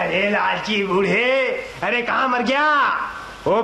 अरे लालची बूढ़े, अरे कहाँ मर गया? ओ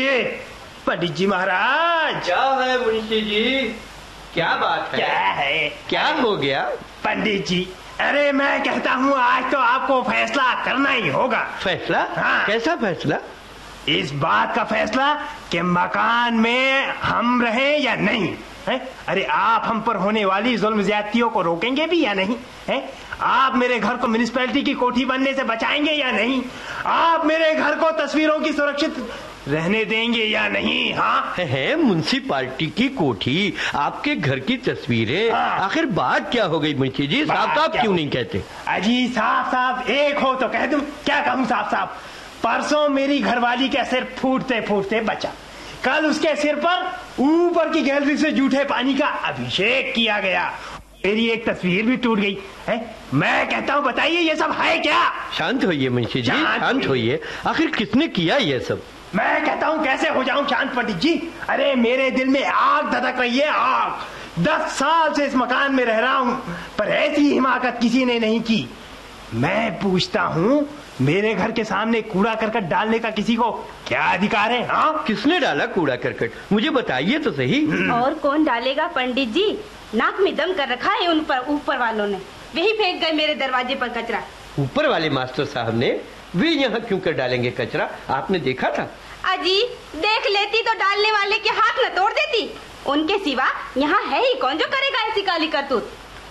पंडित जी महाराज। क्या है मुंशी जी, क्या बात है? क्या है? क्या हो गया पंडित जी? अरे मैं कहता हूँ आज तो आपको फैसला करना ही होगा। फैसला? हाँ। कैसा फैसला? इस बात का फैसला कि मकान में हम रहें या नहीं है? अरे आप हम पर होने वाली जुल्म ज्यादतियों को रोकेंगे भी या नहीं है? आप मेरे घर को म्युनिसिपैलिटी की कोठी बनने से बचाएंगे या नहीं? आप मेरे घर को तस्वीरों की सुरक्षित रहने देंगे या नहीं? हाँ है म्युनिसिपैलिटी की कोठी, आपके घर की तस्वीरें। हाँ। आखिर बात क्या हो गई मुंशी जी? साफ साफ क्यों नहीं कहते? अजी साफ साफ एक हो तो कह दूं, क्या कहूं साफ साफ? परसों मेरी घरवाली का सिर फूटते फूटते बचा। कल उसके सिर पर ऊपर की गैलरी से जूठे पानी का अभिषेक किया गया। मेरी एक तस्वीर भी टूट गई है। मैं कहता हूँ बताइए ये सब है क्या? शांत होइए मुंशी जी, शांत होइए। आखिर किसने किया ये सब? मैं कहता हूँ कैसे हो जाऊं शांत पंडित जी? अरे मेरे दिल में आग धधक रही है, आग। 10 साल से इस मकान में रह रहा हूँ, पर ऐसी हिमाकत किसी ने नहीं की। मैं पूछता हूँ मेरे घर के सामने कूड़ा करकट डालने का किसी को क्या अधिकार है? हाँ किसने डाला कूड़ा करकट, मुझे बताइए तो सही। और कौन डालेगा पंडित जी? नाक में दम कर रखा है उन पर ऊपर वालों ने। वही फेंक गए मेरे दरवाजे पर कचरा। ऊपर वाले मास्टर साहब ने? वे यहाँ क्यों कर डालेंगे कचरा? आपने देखा था? अजी देख लेती तो डालने वाले के हाथ न तोड़ देती। उनके सिवा यहाँ है ही कौन जो करेगा ऐसी काली करतूत?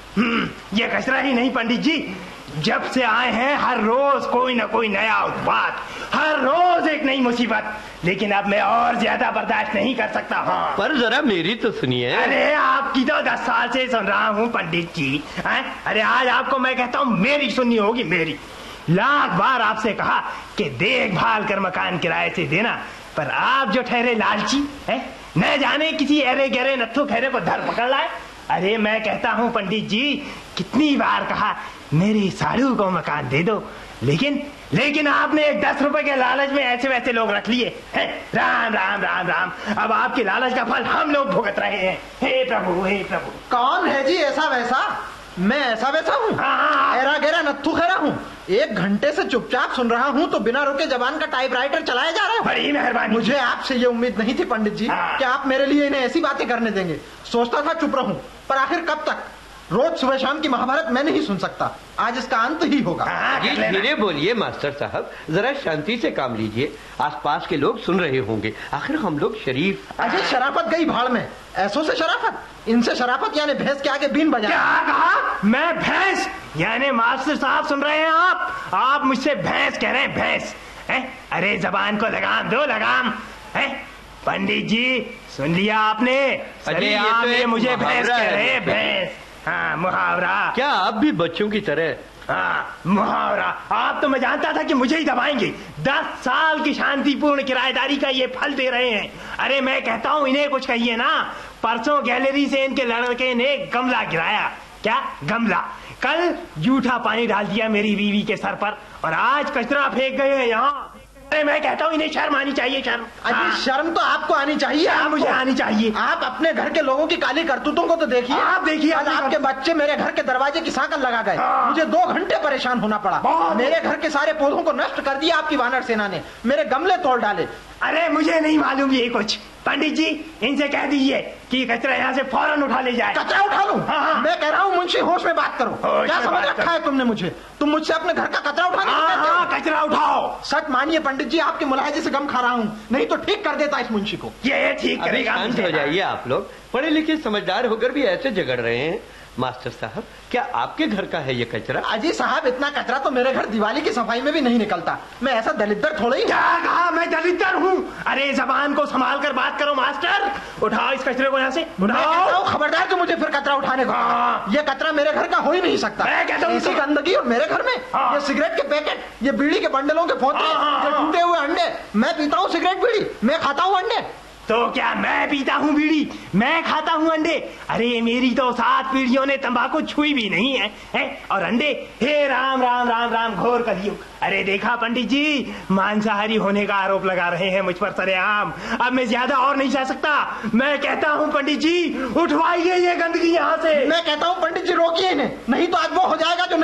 ये कचरा ही नहीं पंडित जी, जब से आए हैं हर रोज कोई न कोई नया उत्पात, हर रोज एक नई मुसीबत। लेकिन अब मैं और ज्यादा बर्दाश्त नहीं कर सकता। हाँ पर जरा मेरी तो सुनिए। अरे आपकी तो 10 साल से सुन रहा हूँ पंडित जी। अरे आज आपको मैं कहता हूँ मेरी सुननी होगी। मेरी लाख बार आपसे कहा कि देखभाल कर मकान किराए से देना, पर आप जो ठहरे लालची है, न जाने किसी अरे गहरे नत्थु खैरे को धर पकड़ लाए। अरे मैं कहता हूँ पंडित जी, कितनी बार कहा मेरी साड़ू को मकान दे दो, लेकिन आपने एक 10 रुपए के लालच में ऐसे वैसे लोग रख लिए हैं। राम राम राम राम, अब आपकी लालच का फल हम लोग भुगत रहे हैं। हे प्रभु हे प्रभु। कौन है जी ऐसा वैसा? मैं ऐसा वैसा हूँ? ऐरा गैरा नत्थु खैरा हूँ। 1 घंटे से चुपचाप सुन रहा हूँ तो बिना रुके जबान का टाइपराइटर चलाया जा रहा है। बड़ी मेहरबानी। मुझे आपसे ये उम्मीद नहीं थी पंडित जी कि आप मेरे लिए इन्हें ऐसी बातें करने देंगे। सोचता था चुप रहूं, पर आखिर कब तक? रोज सुबह शाम की महाभारत मैं नहीं सुन सकता। आज इसका अंत ही होगा। धीरे बोलिए मास्टर साहब, जरा शांति से काम लीजिए। आसपास के लोग सुन रहे होंगे, आखिर हम लोग शरीफ। अजय शराफत गई भाड़ में, ऐसों से शराफत, इनसे शराफत यानी भैंस के आगे बीन बजा। क्या कहा? मैं भैंस? यानी मास्टर साहब सुन रहे हैं आप मुझसे भैंस कह रहे हैं? भैंस है? अरे जबान को लगाम दो, लगाम है। पंडित जी सुन लिया आपने? अरे आप ये मुझे भैंस कह रहे हैं? भैंस? हाँ मुहावरा। क्या आप भी बच्चों की तरह? हाँ मुहावरा। आप तो मैं जानता था कि मुझे ही दबाएंगे। 10 साल की शांतिपूर्ण किराएदारी का ये फल दे रहे हैं। अरे मैं कहता हूँ इन्हें कुछ कहिए ना। परसों गैलरी से इनके लड़के ने गमला गिराया। क्या गमला? कल जूठा पानी डाल दिया मेरी बीवी के सर पर, और आज कचरा फेंक गए हैं यहाँ। अरे मैं कहता हूँ इन्हें शर्म आनी चाहिए, शर्म। अरे शर्म तो आपको आनी चाहिए। मुझे आनी चाहिए। आप अपने घर के लोगों की काली करतूतों को तो देखिए। आप देखिए, आज आपके बच्चे मेरे घर के दरवाजे की सांकल लगा गए। मुझे 2 घंटे परेशान होना पड़ा। मेरे घर के सारे पौधों को नष्ट कर दिया आपकी वानर सेना ने। मेरे गमले तोड़ डाले। अरे मुझे नहीं मालूम ये कुछ। पंडित जी इनसे कह दीजिए कि कचरा यहाँ से फौरन उठा ले जाए। कचरा उठा लूं? हाँ। मैं कह रहा हूँ मुंशी होश में बात करो। क्या समझ रखा है तुमने मुझे? तुम मुझसे अपने घर का कचरा उठाने को कहते हो? कचरा उठाओ। सच मानिए पंडित जी, आपकी मुलाहिजे से गम खा रहा हूँ, नहीं तो ठीक कर देता इस मुंशी को। ये ठीक करेगा। शांत हो जाइए आप लोग, पढ़े लिखे समझदार होकर भी ऐसे झगड़ रहे हैं। मास्टर साहब क्या आपके घर का है ये कचरा? अजी साहब इतना कचरा तो मेरे घर दिवाली की सफाई में भी नहीं निकलता। मैं ऐसा दलिद्दर थोड़ा ही। क्या कहा? मैं दलिद्दर हूँ? अरे जबान को संभाल कर बात करो मास्टर। उठाओ इस कचरे को यहाँ से, उठाओ। खबरदार जो मुझे फिर कचरा उठाने को। ये कचरा मेरे घर का हो ही नहीं सकता। मैं कहता हूँ इसी गंदगी और मेरे घर में ये सिगरेट के पैकेट, ये बीड़ी के बंडलों के पोते, ये टूटे हुए अंडे। मैं पीता हूँ सिगरेट बीड़ी, मैं खाता हूँ अंडे। तो क्या मैं पीता हूँ बीड़ी, मैं खाता हूँ अंडे? अरे मेरी तो 7 पीढ़ियों ने तंबाकू छुई भी नहीं है, और अंडे? हे राम राम राम राम, घोर कलयुग। अरे देखा पंडित जी, मांसाहारी होने का आरोप लगा रहे हैं मुझ पर सरेआम। अब मैं ज्यादा और नहीं सह सकता। मैं कहता हूँ पंडित जी उठवाइए ये गंदगी यहाँ से। मैं कहता हूँ पंडित जी रोकिए इन्हें, नहीं तो आज वो हो जाएगा जो